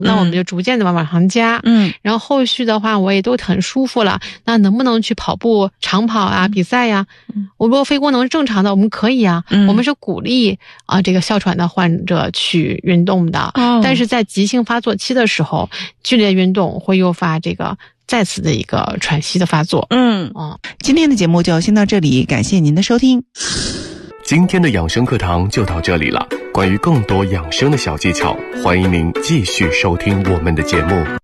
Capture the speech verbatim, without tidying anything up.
那我们就逐渐的往上加， 嗯， 然后后续的话我也都很舒服了，那能不能去跑步长跑啊比赛呀、啊？我如果肺功能是正常的，我们可以啊，嗯、我们是鼓励啊、呃、这个哮喘的患者去运动的，哦、但是在急性发作期的时候，剧烈运动会诱发这个再次的一个喘息的发作。 嗯哦， 今天的节目就先到这里，感谢您的收听。 今天的养生课堂就到这里了。关于更多养生的小技巧，欢迎您继续收听我们的节目。